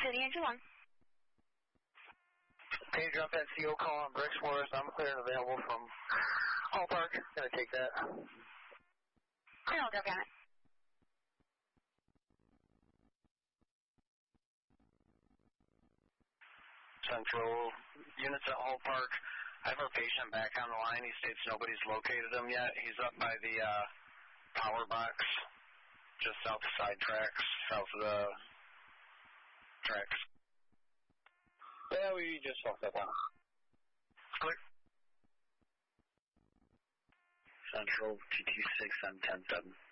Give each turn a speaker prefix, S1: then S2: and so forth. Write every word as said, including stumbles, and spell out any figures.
S1: City Engine one.
S2: Can you drop that C O call on Bricks for us? I'm clear and available from Hall Park. Gonna take that.
S1: Clear, I'll go down it.
S2: Central units at Hall Park. I have our patient back on the line. He states nobody's located him yet. He's up by the uh, power box, just south of side tracks, south of the tracks. Yeah, we just walked up on him. Clear. Central T T six on ten seven.